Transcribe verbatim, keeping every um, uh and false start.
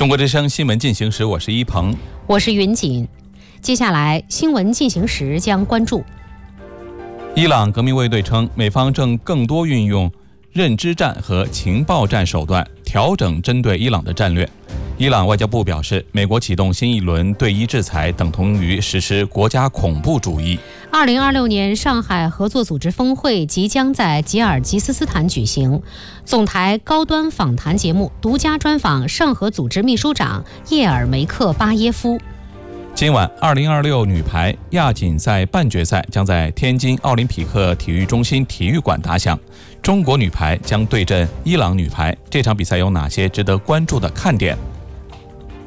中国之声新闻进行时，我是一鹏， 我是云锦。接下来新闻进行时将关注： 伊朗革命卫队称，美方正更多运用认知战和情报战手段，调整针对伊朗的战略。伊朗外交部表示，美国启动新一轮对伊制裁，等同于实施国家恐怖主义。 二零二六年上海合作组织峰会即将在吉尔吉斯斯坦举行。总台高端访谈节目独家专访上合组织秘书长叶尔梅克巴耶夫。 今晚二零二六女排亚锦赛半决赛将在天津奥林匹克体育中心体育馆打响，中国女排将对阵伊朗女排。这场比赛有哪些值得关注的看点？